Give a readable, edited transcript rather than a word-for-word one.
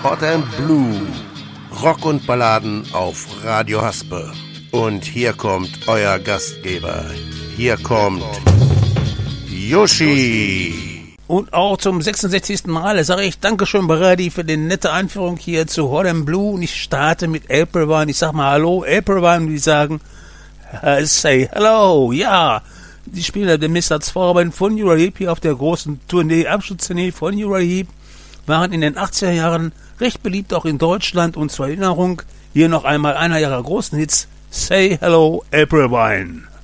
Hot and Blue. Rock und Balladen auf Radio Haspe. Und hier kommt euer Gastgeber. Hier kommt Yoshi. Und auch zum 66. Mal sage ich Dankeschön, Brady, für die nette Einführung hier zu Hot and Blue. Und ich starte mit April Wine. Ich sag mal Hallo, April Wine. Und die sagen, say hello, ja. Die spielen den Mr. Zvorben von Uriah Heep hier auf der großen Tournee, Abschutztournee von Uriah Heep. Waren in den 80er Jahren recht beliebt, auch in Deutschland. Und zur Erinnerung, hier noch einmal einer ihrer großen Hits, Say Hello, April Wine.